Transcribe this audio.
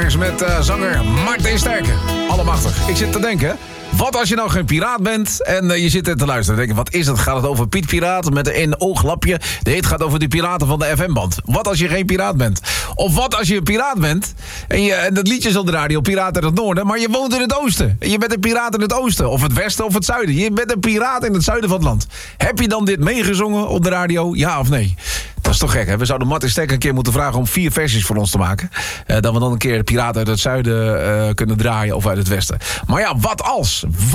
Piraatpakkers met zanger Martin Sterke. Allemachtig. Ik zit te denken, wat als je nou geen piraat bent en je zit er te luisteren. Dan denk je, wat is het? Gaat het over Piet Piraat met een ooglapje? Nee, het gaat over die piraten van de FM-band. Wat als je geen piraat bent? Of wat als je een piraat bent en dat liedje is op de radio, Piraten in het Noorden, maar je woont in het oosten. En je bent een piraat in het oosten, of het westen of het zuiden. Je bent een piraat in het zuiden van het land. Heb je dan dit meegezongen op de radio? Ja of nee? Dat is toch gek, hè? We zouden Martin Sterk een keer moeten vragen om 4 versies voor ons te maken. Dat we dan een keer de piraten uit het zuiden kunnen draaien of uit het westen. Maar ja, wat als?